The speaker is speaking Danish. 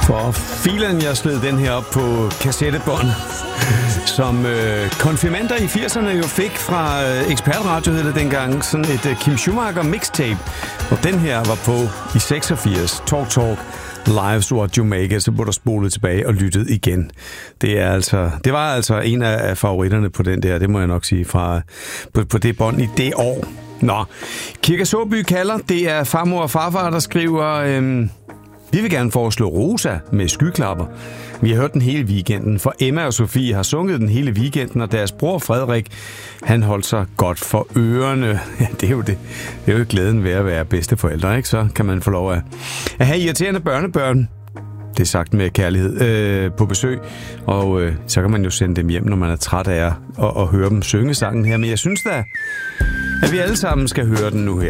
For filen, jeg sled den her op på kassettebånd, som konfirmander i 80'erne jo fik fra Ekspertradio, hed det dengang, sådan et Kim Schumacher mixtape. Og den her var på i 86, Talk Lives What You Make It, så blev der spolet tilbage og lyttet igen. Det var altså en af favoritterne på den der, det må jeg nok sige, fra på det bånd i det år. Nå, Kirke Såby kalder, det er farmor og farfar, der skriver... Vi vil gerne foreslå Rosa med skyklapper. Vi har hørt den hele weekenden, for Emma og Sofie har sunget den hele weekenden, og deres bror Frederik, han holdt sig godt for ørerne. Ja, det er jo det. Det er jo glæden ved at være bedsteforældre, ikke? Så kan man få lov at have irriterende børnebørn. Det er sagt med kærlighed på besøg, og så kan man jo sende dem hjem, når man er træt af at høre dem synge sangen her. Men jeg synes da, at vi alle sammen skal høre den nu her.